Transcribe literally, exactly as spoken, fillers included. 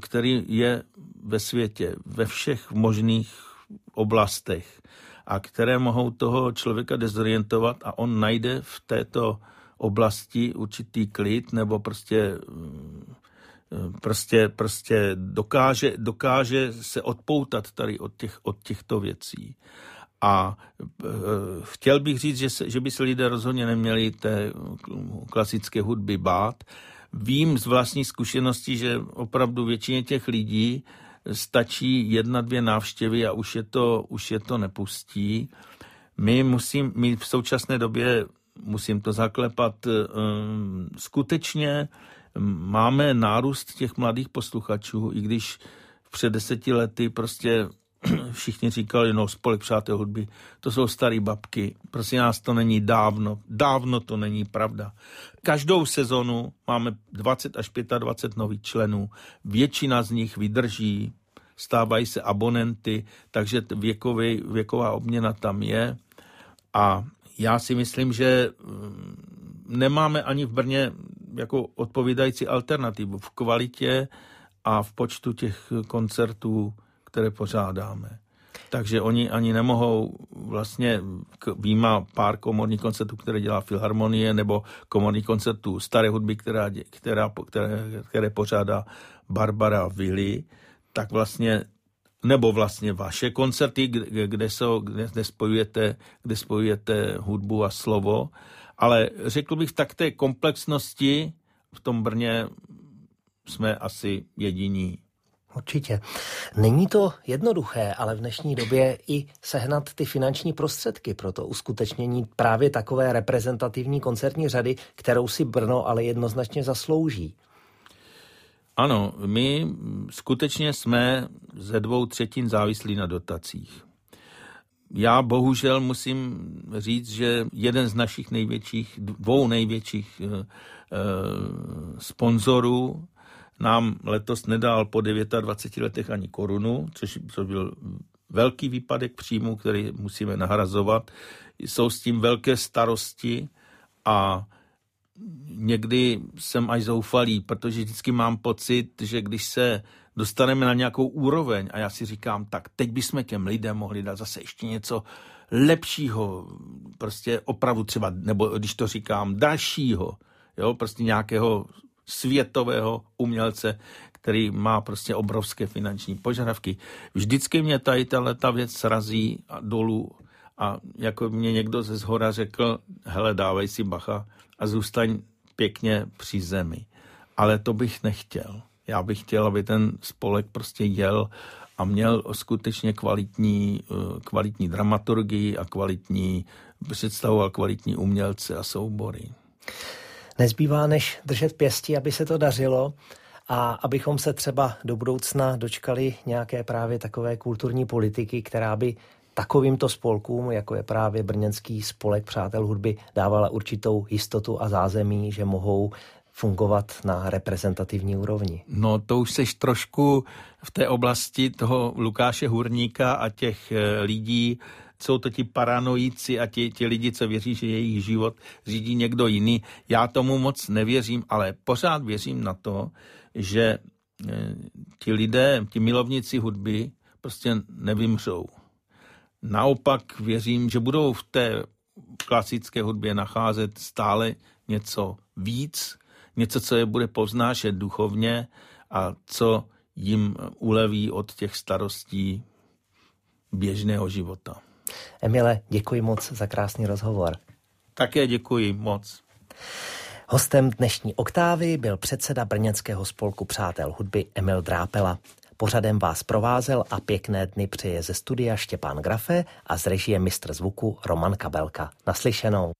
který je ve světě, ve všech možných oblastech a které mohou toho člověka dezorientovat a on najde v této oblasti určitý klid nebo prostě prostě, prostě dokáže, dokáže se odpoutat tady od, těch, od těchto věcí. A e, chtěl bych říct, že, se, že by se lidé rozhodně neměli té klasické hudby bát. Vím z vlastní zkušenosti, že opravdu většině těch lidí stačí jedna, dvě návštěvy a už je to, už je to nepustí. My musím, my v současné době, musím to zaklepat, e, skutečně máme nárůst těch mladých posluchačů, i když před deseti lety prostě všichni říkali, no Spolek přátel hudby, to jsou starý babky. Prosím nás, to není dávno. Dávno to není pravda. Každou sezonu máme dvacet až dvacet pět nových členů. Většina z nich vydrží, stávají se abonenty, takže věkový, věková obměna tam je. A já si myslím, že nemáme ani v Brně jako odpovídající alternativu v kvalitě a v počtu těch koncertů, které pořádáme. Takže oni ani nemohou vlastně, výjima pár komorních koncertů, které dělá Filharmonie, nebo komorních koncertů staré hudby, která, která, které, které pořádá Barbara Willi, tak vlastně, nebo vlastně vaše koncerty, kde, kde, jsou, kde, kde, spojujete, kde spojujete hudbu a slovo, ale řekl bych, tak té komplexnosti v tom Brně jsme asi jediní. Určitě. Není to jednoduché, ale v dnešní době i sehnat ty finanční prostředky pro to uskutečnění právě takové reprezentativní koncertní řady, kterou si Brno ale jednoznačně zaslouží. Ano, my skutečně jsme ze dvou třetin závislí na dotacích. Já bohužel musím říct, že jeden z našich největších, dvou největších eh, sponzorů nám letos nedal po dvaceti devíti letech ani korunu, což, což byl velký výpadek příjmu, který musíme nahrazovat. Jsou s tím velké starosti a někdy jsem až zoufalý, protože vždycky mám pocit, že když se dostaneme na nějakou úroveň a já si říkám, tak teď bychom těm lidem mohli dát zase ještě něco lepšího, prostě opravdu třeba, nebo když to říkám, dalšího, jo, prostě nějakého světového umělce, který má prostě obrovské finanční požadavky. Vždycky mě tady ta věc srazí dolů a jako mě někdo ze zhora řekl, hele, dávej si bacha a zůstaň pěkně při zemi. Ale to bych nechtěl. Já bych chtěl, aby ten spolek prostě jel a měl skutečně kvalitní, kvalitní dramaturgii a kvalitní představu a kvalitní umělce a soubory. Nezbývá než držet pěsti, aby se to dařilo a abychom se třeba do budoucna dočkali nějaké právě takové kulturní politiky, která by takovýmto spolkům, jako je právě brněnský spolek přátel hudby, dávala určitou jistotu a zázemí, že mohou fungovat na reprezentativní úrovni. No to už seš trošku v té oblasti toho Lukáše Hurníka a těch lidí, jsou to ti paranoici a ti, ti lidi, co věří, že jejich život řídí někdo jiný. Já tomu moc nevěřím, ale pořád věřím na to, že ti lidé, ti milovníci hudby prostě nevymřou. Naopak věřím, že budou v té klasické hudbě nacházet stále něco víc, něco, co je bude povznášet duchovně a co jim uleví od těch starostí běžného života. Emile, děkuji moc za krásný rozhovor. Také děkuji moc. Hostem dnešní Oktávy byl předseda brněnského spolku přátel hudby Emil Drápela. Pořadem vás provázel a pěkné dny přeje ze studia Štěpán Grafe a z režie mistr zvuku Roman Kabelka. Naslyšenou.